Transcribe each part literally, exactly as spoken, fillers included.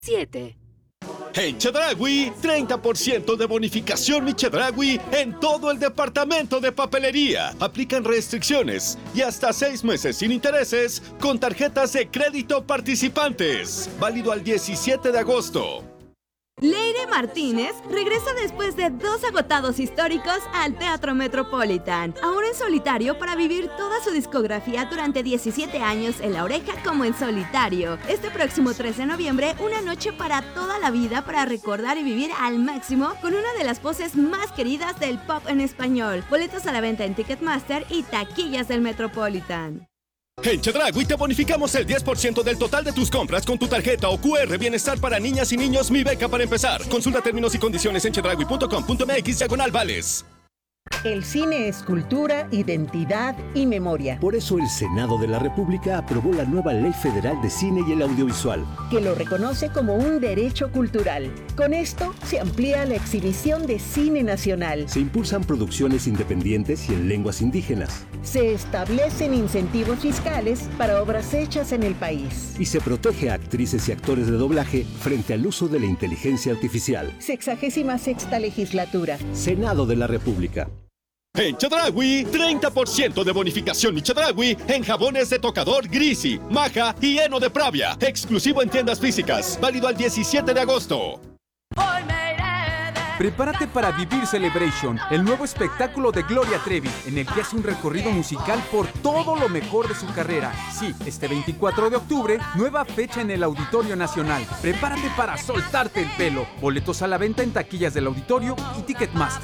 siete. En Chedraui, treinta por ciento de bonificación Mi Chedraui en todo el departamento de papelería. Aplican restricciones y hasta seis meses sin intereses con tarjetas de crédito participantes. Válido al diecisiete de agosto. Leire Martínez regresa después de dos agotados históricos al Teatro Metropolitan, ahora en solitario para vivir toda su discografía durante diecisiete años en La Oreja como en solitario. Este próximo trece de noviembre, una noche para toda la vida para recordar y vivir al máximo con una de las voces más queridas del pop en español. Boletos a la venta en Ticketmaster y taquillas del Metropolitan. En Chedraui te bonificamos el diez por ciento del total de tus compras con tu tarjeta o cu erre Bienestar para niñas y niños Mi Beca para empezar. Consulta términos y condiciones en chedraui punto com punto mx diagonal vales. El cine es cultura, identidad y memoria. Por eso el Senado de la República aprobó la nueva Ley Federal de Cine y el Audiovisual, que lo reconoce como un derecho cultural. Con esto se amplía la exhibición de cine nacional. Se impulsan producciones independientes y en lenguas indígenas. Se establecen incentivos fiscales para obras hechas en el país. Y se protege a actrices y actores de doblaje frente al uso de la inteligencia artificial. Sexagésima sexta legislatura. Senado de la República. En Chedraui, treinta por ciento de bonificación Mi Chedraui en jabones de tocador Grisi, Maja y Heno de Pravia. Exclusivo en tiendas físicas. Válido al diecisiete de agosto. Prepárate para vivir Celebration, el nuevo espectáculo de Gloria Trevi, en el que hace un recorrido musical por todo lo mejor de su carrera. Sí, este veinticuatro de octubre, nueva fecha en el Auditorio Nacional. Prepárate para soltarte el pelo. Boletos a la venta en taquillas del auditorio y Ticketmaster.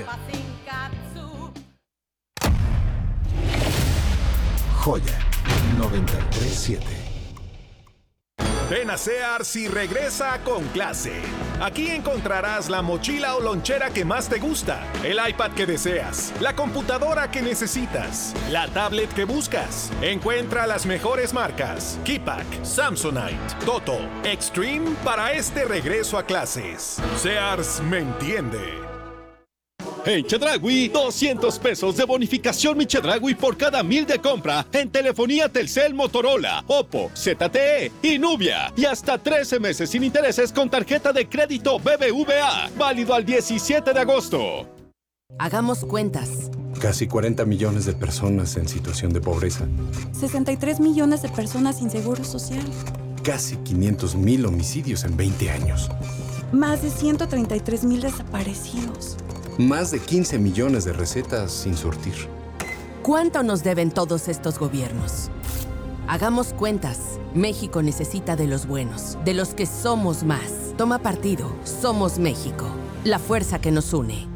Joya noventa y tres siete. Ven a Sears y regresa con clase. Aquí encontrarás la mochila o lonchera que más te gusta, el iPad que deseas, la computadora que necesitas, la tablet que buscas. Encuentra las mejores marcas: Keypack, Samsonite, Toto, Extreme para este regreso a clases. Sears me entiende. En Chedraui, doscientos pesos de bonificación Mi Chedraui por cada mil de compra en telefonía Telcel, Motorola, Oppo, Z T E y Nubia. Y hasta trece meses sin intereses con tarjeta de crédito B B V A. Válido al diecisiete de agosto. Hagamos cuentas. Casi cuarenta millones de personas en situación de pobreza. sesenta y tres millones de personas sin seguro social. Casi quinientos mil homicidios en veinte años. Más de ciento treinta y tres mil desaparecidos. Más de quince millones de recetas sin surtir. ¿Cuánto nos deben todos estos gobiernos? Hagamos cuentas. México necesita de los buenos, de los que somos más. Toma partido. Somos México. La fuerza que nos une.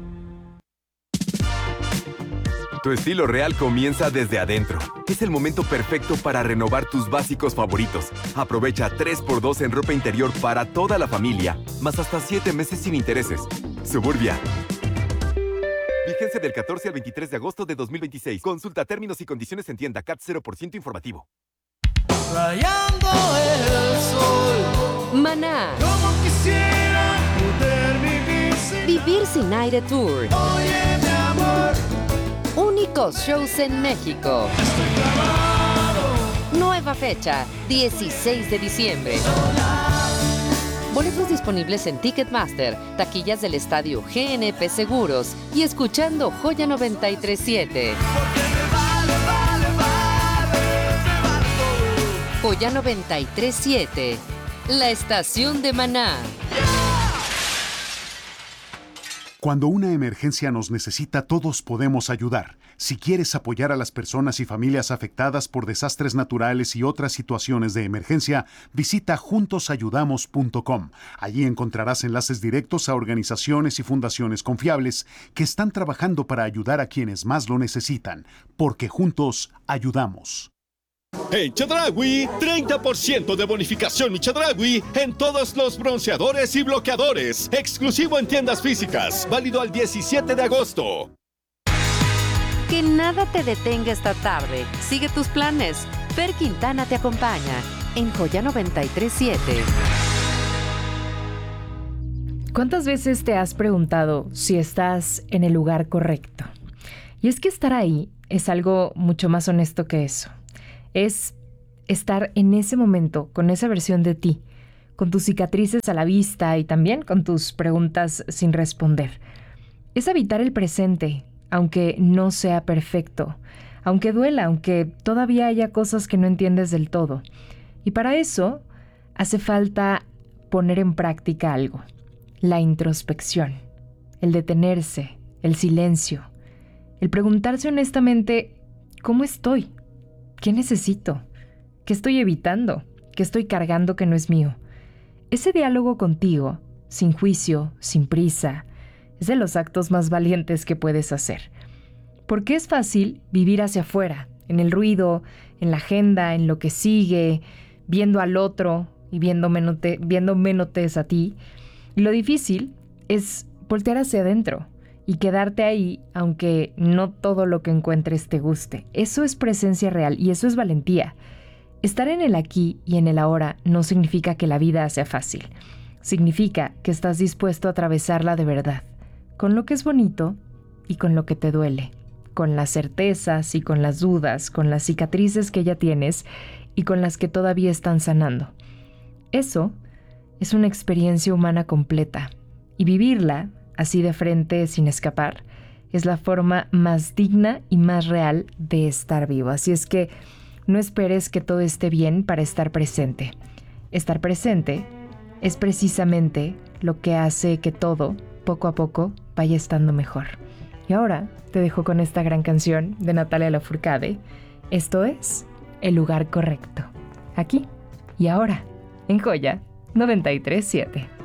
Tu estilo real comienza desde adentro. Es el momento perfecto para renovar tus básicos favoritos. Aprovecha tres por dos en ropa interior para toda la familia, más hasta siete meses sin intereses. Suburbia. Vigencia del catorce al veintitrés de agosto de dos mil veintiséis. Consulta términos y condiciones en tienda. C A T cero por ciento informativo. Rayando el sol. Maná. Como quisiera poder vivir sin Vivir sin aire tour. Oye, mi amor. Únicos shows en México. Estoy clavado. Nueva fecha, dieciséis de diciembre. Boletos disponibles en Ticketmaster, taquillas del estadio G N P Seguros y escuchando Joya noventa y tres siete. Joya noventa y tres siete, la estación de Maná. Cuando una emergencia nos necesita, todos podemos ayudar. Si quieres apoyar a las personas y familias afectadas por desastres naturales y otras situaciones de emergencia, visita juntos ayudamos punto com. Allí encontrarás enlaces directos a organizaciones y fundaciones confiables que están trabajando para ayudar a quienes más lo necesitan, porque juntos ayudamos. En Chedraui, treinta por ciento de bonificación Mi Chedraui en todos los bronceadores y bloqueadores. Exclusivo en tiendas físicas. Válido al diecisiete de agosto. Que nada te detenga esta tarde. Sigue tus planes. Fer Quintana te acompaña en Joya noventa y tres siete. ¿Cuántas veces te has preguntado si estás en el lugar correcto? Y es que estar ahí es algo mucho más honesto que eso. Es estar en ese momento con esa versión de ti, con tus cicatrices a la vista y también con tus preguntas sin responder. Es habitar el presente, aunque no sea perfecto, aunque duela, aunque todavía haya cosas que no entiendes del todo. Y para eso hace falta poner en práctica algo: la introspección, el detenerse, el silencio, el preguntarse honestamente: ¿cómo estoy? ¿Qué necesito? ¿Qué estoy evitando? ¿Qué estoy cargando que no es mío? Ese diálogo contigo, sin juicio, sin prisa, es de los actos más valientes que puedes hacer. Porque es fácil vivir hacia afuera, en el ruido, en la agenda, en lo que sigue, viendo al otro y viendo menote, viendo menotes a ti. Y lo difícil es voltear hacia adentro y quedarte ahí, aunque no todo lo que encuentres te guste. Eso es presencia real y eso es valentía. Estar en el aquí y en el ahora no significa que la vida sea fácil. Significa que estás dispuesto a atravesarla de verdad, con lo que es bonito y con lo que te duele, con las certezas y con las dudas, con las cicatrices que ya tienes y con las que todavía están sanando. Eso es una experiencia humana completa, y vivirla así de frente, sin escapar, es la forma más digna y más real de estar vivo. Así es que no esperes que todo esté bien para estar presente. Estar presente es precisamente lo que hace que todo, poco a poco, vaya estando mejor. Y ahora te dejo con esta gran canción de Natalia Lafourcade. Esto es El Lugar Correcto. Aquí y ahora, en Joya noventa y tres punto siete.